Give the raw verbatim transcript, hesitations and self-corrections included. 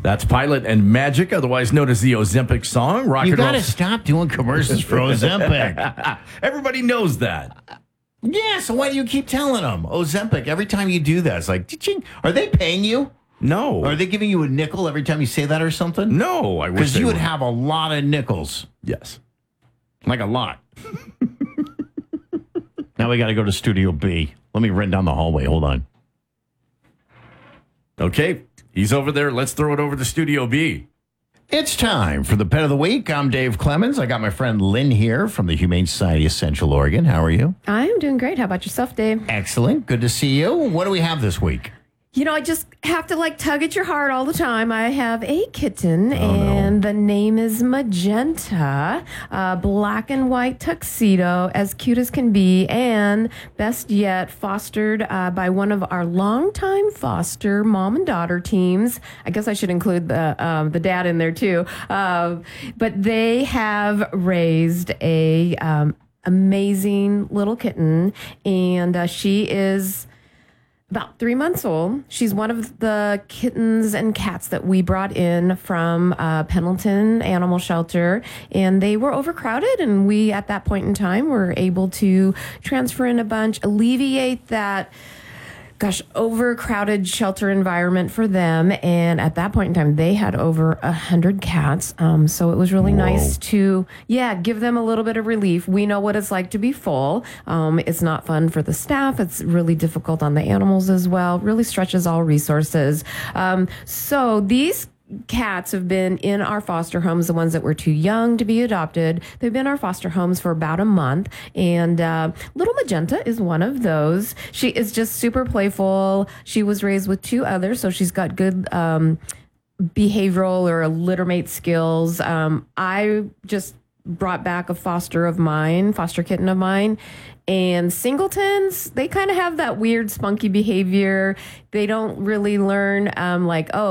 That's Pilot and Magic, otherwise known as the Ozempic song. Rock You and roll. got to stop doing commercials for Ozempic. Everybody knows that. Yeah, so why do you keep telling them? Ozempic, every time you do that, it's like, ching. Are they paying you? No. Are they giving you a nickel every time you say that or something? No, I wish Because they you would were. have a lot of nickels. Yes. Like a lot. Now we got to go to Studio B. Let me run down the hallway. Hold on. Okay, he's over there. Let's throw it over to Studio B. It's time for the Pet of the Week. I'm Dave Clemens. I got my friend Lynn here from the Humane Society of Central Oregon. How are you? I'm doing great. How about yourself, Dave? Excellent. Good to see you. What do we have this week? You know, I just have to like tug at your heart all the time. I have a kitten, Oh, and the name is Magenta, uh, black and white tuxedo, as cute as can be, and best yet, fostered uh, by one of our longtime foster mom and daughter teams. I guess I should include the um, the dad in there too. Uh, but they have raised a um, amazing little kitten, and uh, she is about three months old. She's one of the kittens and cats that we brought in from uh, Pendleton Animal Shelter, and they were overcrowded, and we, at that point in time, were able to transfer in a bunch, alleviate that, gosh, overcrowded shelter environment for them. And at that point in time, they had over a hundred cats. Um, so it was really Whoa. nice to, yeah, give them a little bit of relief. We know what it's like to be full. Um, it's not fun for the staff. It's really difficult on the animals as well. Really stretches all resources. Um, so these cats have been in our foster homes, the ones that were too young to be adopted. They've been in our foster homes for about a month, and uh, little Magenta is one of those. She is just super playful. She was raised with two others, so she's got good um, behavioral or littermate skills. Um, I just brought back a foster of mine, foster kitten of mine, and singletons, they kind of have that weird spunky behavior. They don't really learn um, like, oh,